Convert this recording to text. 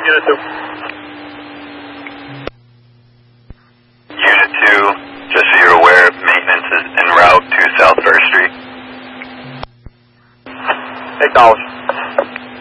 Unit 2. Unit 2, just so you're aware, maintenance is en route to South First Street. Acknowledged.